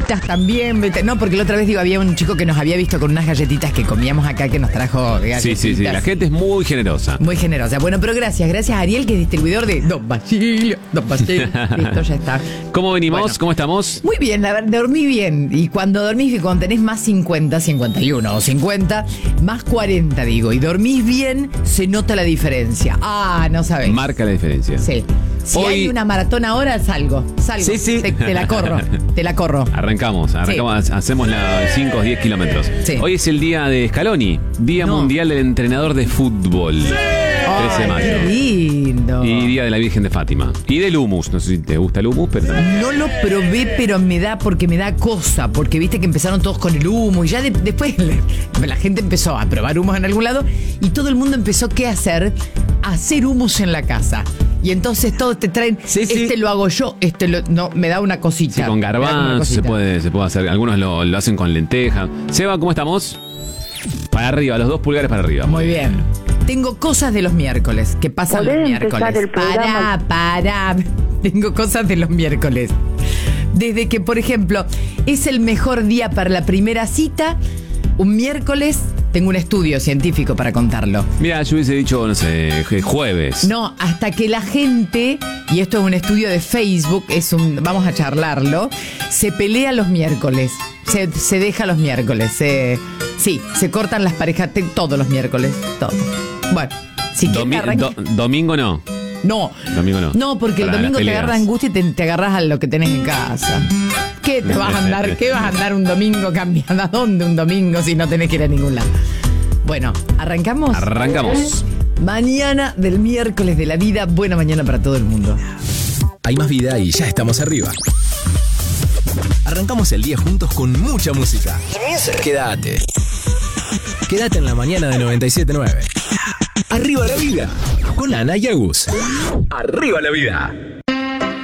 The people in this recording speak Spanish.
galletitas también. No, porque la otra vez había un chico que nos había visto con unas galletitas que comíamos acá que nos trajo galletitas. Sí. La gente es muy generosa. Muy generosa. Bueno, pero gracias a Ariel, que es distribuidor de Don Basilio. Listo, ya está. ¿Cómo venimos? Bueno, ¿Cómo estamos? Muy bien, la verdad, dormí bien. Y cuando dormís, cuando tenés más 50, 51 o 50, más 40, digo, y dormís bien, se nota la diferencia. Ah, no sabés. Marca la diferencia. Sí. Si Hoy hay una maratón ahora, salgo. Sí. Te la corro. Arrancamos, hacemos los 5 o 10 kilómetros. Sí. Hoy es el día de Scaloni, Día Mundial del Entrenador de Fútbol. 13 de mayo. Qué lindo. Y Día de la Virgen de Fátima. Y del hummus, no sé si te gusta el hummus, pero también. No lo probé, pero me da cosa, porque viste que empezaron todos con el humo y ya después la gente empezó a probar humos en algún lado y todo el mundo empezó ¿qué hacer? Hacer hummus en la casa. Y entonces todos te traen, lo hago yo, no, me da una cosita. Sí, con garbanzo se puede hacer, algunos lo hacen con lenteja. Seba, ¿cómo estamos? Para arriba, los 2 pulgares para arriba. Muy bien. Tengo cosas de los miércoles, que pasan los miércoles. Para. Tengo cosas de los miércoles. Desde que, por ejemplo, es el mejor día para la primera cita, un miércoles, tengo un estudio científico para contarlo. Mira, yo hubiese dicho, no sé, jueves. No, hasta que la gente, y esto es un estudio de Facebook, vamos a charlarlo, se pelea los miércoles, se deja los miércoles, se cortan las parejas todos los miércoles, todo. Bueno, si domingo no. No. Domingo no. No, porque el domingo te agarra angustia y te agarras a lo que tenés en casa. ¿Qué te vas a andar? ¿Qué vas a andar un domingo cambiando? ¿A dónde un domingo si no tenés que ir a ningún lado? Bueno, ¿arrancamos? Arrancamos. Mañana del miércoles de la vida. Buena mañana para todo el mundo. Hay más vida y ya estamos arriba. Arrancamos el día juntos con mucha música. Quédate en la mañana de 97.9. Arriba la vida. Con Ana y Agus. Arriba la vida.